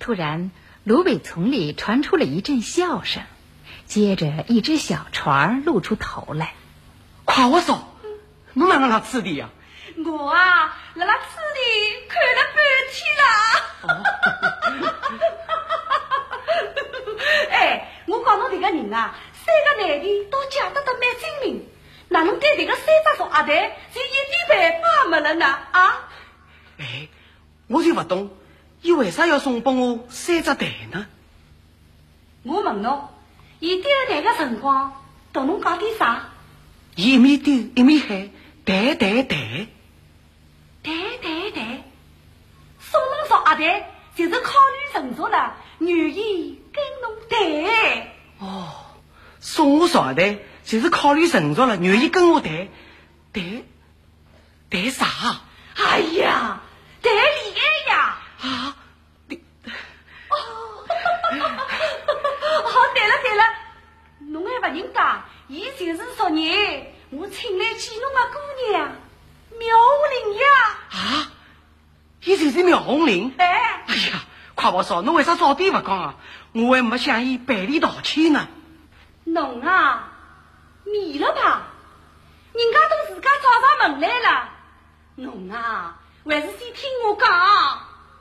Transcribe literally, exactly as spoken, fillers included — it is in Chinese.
突然，芦苇丛里传出了一阵笑声，接着一只小船露出头来。 夸我说，你哪个那吃的呀？ 我啊，在那吃的看了半天了。哎，我讲侬这个人啊，三个男的都讲得得蛮精明，哪能对这个三只小阿蛋就一点办法没了呢？啊？ 哎，我就不懂，伊为啥要送给我三只蛋呢？ 我问侬，伊丢蛋个辰光，同侬讲点啥？ 伊一面丢一面喊蛋蛋蛋。 蛋蛋蛋，送侬小阿蛋就是考虑成熟了，愿意跟侬谈。 哦，送我小阿蛋就是考虑成熟了，愿意跟我谈谈谈啥？ 哎呀，谈恋爱呀！ 啊，你哦，哦，对了对了，侬还不认得，伊就是昨日我请来见侬个姑娘苗红玲呀！ 啊，伊就是苗红玲。 哎， 哎呀，快我说，侬为啥早点不讲啊？我还没向伊赔礼道歉呢。 侬啊，迷了吧？人家都自家找上门来了，侬啊，还是先听我讲。